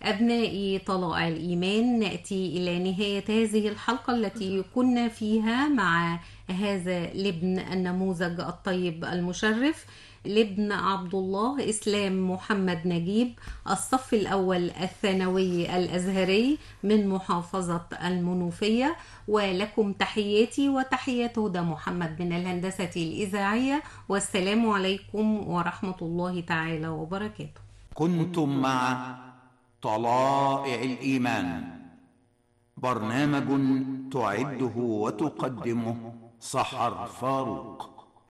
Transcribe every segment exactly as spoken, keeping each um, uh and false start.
أبنائي طلائع الإيمان، نأتي إلى نهاية هذه الحلقة التي كنا فيها مع هذا الابن النموذج الطيب المشرف، لابن عبد الله إسلام محمد نجيب، الصف الأول الثانوي الأزهري من محافظة المنوفية. ولكم تحياتي وتحيات هدى محمد من الهندسة الإذاعية، والسلام عليكم ورحمة الله تعالى وبركاته. كنتم مع طلائع الإيمان، برنامج تعده وتقدمه سحر فاروق.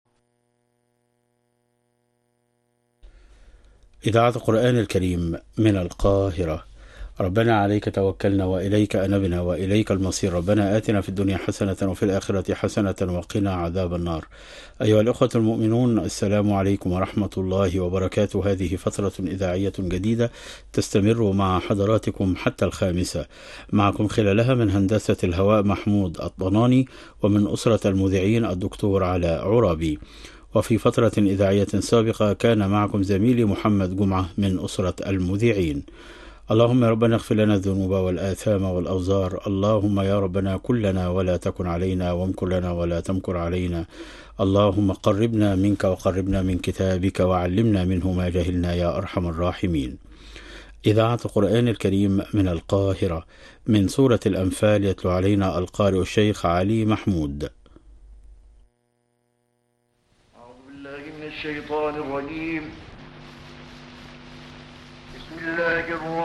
إذاعة القرآن الكريم من القاهرة. ربنا عليك توكلنا وإليك أنبنا وإليك المصير. ربنا آتنا في الدنيا حسنة وفي الآخرة حسنة وقنا عذاب النار. أيها الأخوة المؤمنون، السلام عليكم ورحمة الله وبركاته. هذه فترة إذاعية جديدة تستمر مع حضراتكم حتى الخامسة، معكم خلالها من هندسة الهواء محمود الطناني، ومن أسرة المذيعين الدكتور علاء عرابي. وفي فترة إذاعية سابقة كان معكم زميلي محمد جمعة من أسرة المذيعين. اللهم يا ربنا اغفر لنا الذنوب والآثام والأوزار. اللهم يا ربنا كن لنا ولا تكن علينا، وامكر لنا ولا تمكر علينا. اللهم قربنا منك وقربنا من كتابك، وعلمنا منه ما جهلنا يا أرحم الراحمين. إذاعة القرآن الكريم من القاهرة، من سورة الأنفال يتلو علينا القارئ الشيخ علي محمود. أعوذ بالله من الشيطان الرجيم. بسم الله الرحمن